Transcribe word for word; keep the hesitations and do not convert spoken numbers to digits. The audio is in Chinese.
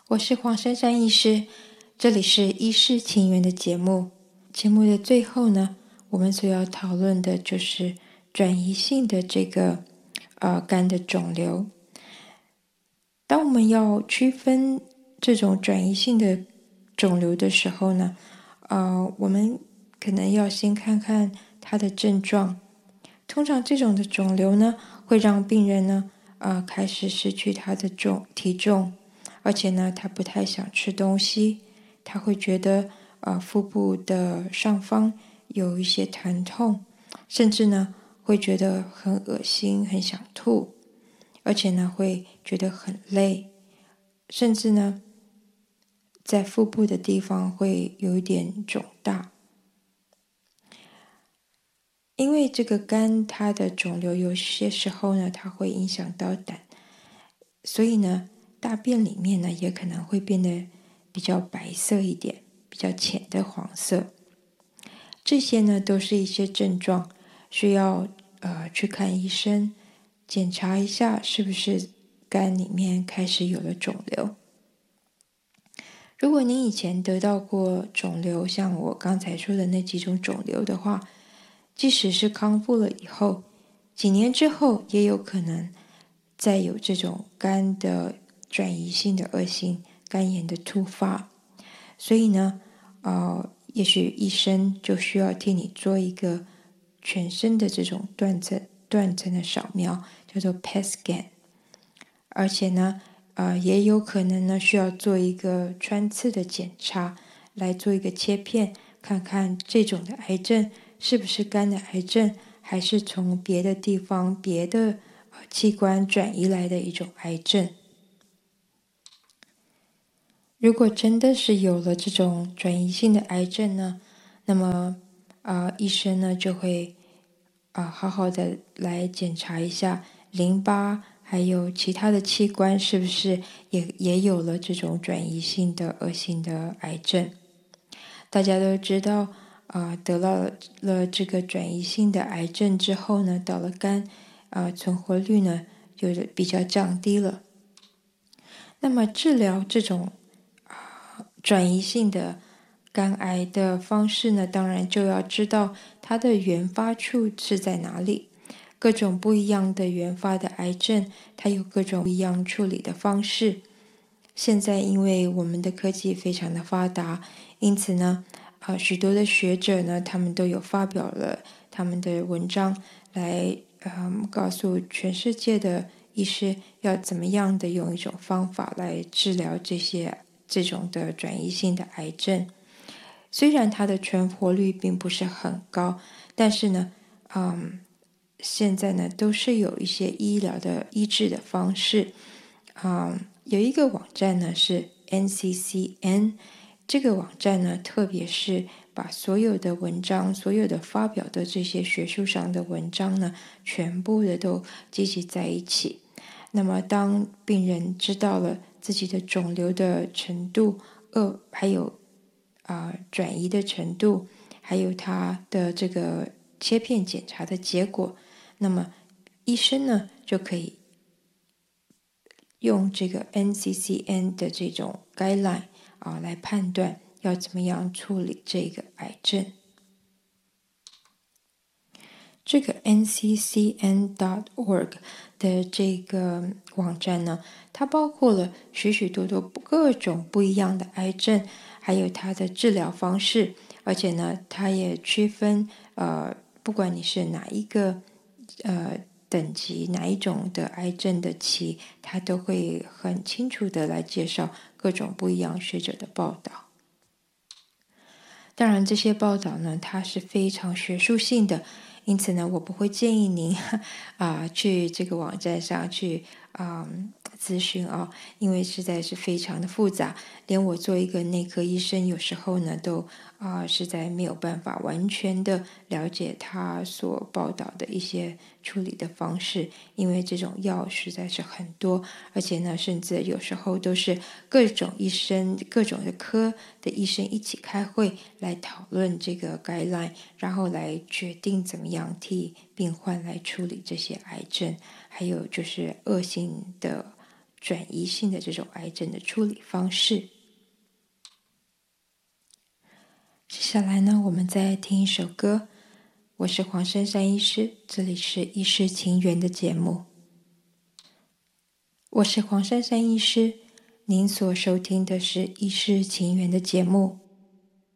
我是黄珊珊医师，这里是医师情缘的节目。节目的最后呢，我们所要讨论的就是转移性的这个呃肝的肿瘤。当我们要区分这种转移性的肿瘤的时候呢，呃，我们可能要先看看它的症状。通常这种的肿瘤呢，会让病人呢，呃，开始失去他的重体重。而且呢，他不太想吃东西，他会觉得呃腹部的上方有一些疼痛，甚至呢会觉得很恶心，很想吐，而且呢会觉得很累，甚至呢在腹部的地方会有一点肿大。因为这个肝它的肿瘤有些时候呢，它会影响到胆，所以呢大便里面呢也可能会变得比较白色一点，比较浅的黄色。这些呢都是一些症状，需要呃去看医生，检查一下是不是肝里面开始有了肿瘤。如果您以前得到过肿瘤，像我刚才说的那几种肿瘤的话，即使是康复了以后，几年之后也有可能再有这种肝的转移性的恶性肝炎的突发。所以呢，呃，也许医生就需要替你做一个全身的这种断层断层的扫描，叫做 P E T scan。而且呢，呃，也有可能呢需要做一个穿刺的检查，来做一个切片，看看这种的癌症是不是肝的癌症，还是从别的地方、别的呃器官转移来的一种癌症。如果真的是有了这种转移性的癌症呢，那么啊、呃，医生呢就会啊、呃、好好的来检查一下淋巴还有其他的器官是不是也也有了这种转移性的恶性的癌症。大家都知道啊、呃，得到了这个转移性的癌症之后呢，到了肝啊、呃，存活率呢就比较降低了。那么治疗这种转移性的肝癌的方式呢，当然就要知道它的原发处是在哪里。各种不一样的原发的癌症，它有各种不一样处理的方式。现在因为我们的科技非常的发达，因此呢，呃，许多的学者呢，他们都有发表了他们的文章来，嗯，告诉全世界的医师要怎么样的用一种方法来治疗这些这种的转移性的癌症。虽然它的存活率并不是很高，但是呢，嗯，现在呢都是有一些医疗的医治的方式。嗯，有一个网站呢是 N C C N， 这个网站呢特别是把所有的文章，所有的发表的这些学术上的文章呢，全部的都集集在一起。那么当病人知道了自己的肿瘤的程度，呃，还有啊、呃、转移的程度，还有他的这个切片检查的结果，那么医生呢就可以用这个 N C C N 的这种 guideline 啊来判断要怎么样处理这个癌症。这个 N C C N dot org 的这个网站呢，它包括了许许多多各种不一样的癌症，还有它的治疗方式，而且呢，它也区分呃，不管你是哪一个呃等级哪一种的癌症的期，它都会很清楚的来介绍各种不一样学者的报道。当然，这些报道呢，它是非常学术性的，因此呢，我不会建议您啊、呃、去这个网站上去啊、呃、咨询啊，因为实在是非常的复杂，连我做一个内科医生，有时候呢都啊、呃、实在没有办法完全的了解他所报道的一些处理的方式，因为这种药实在是很多，而且呢，甚至有时候都是各种医生、各种的科的医生一起开会来讨论这个 guideline， 然后来决定怎么样替病患来处理这些癌症，还有就是恶性的转移性的这种癌症的处理方式。接下来呢，我们再听一首歌。我是黄珊珊医师，这里是医师情缘的节目。我是黄珊珊医师，您所收听的是医师情缘的节目。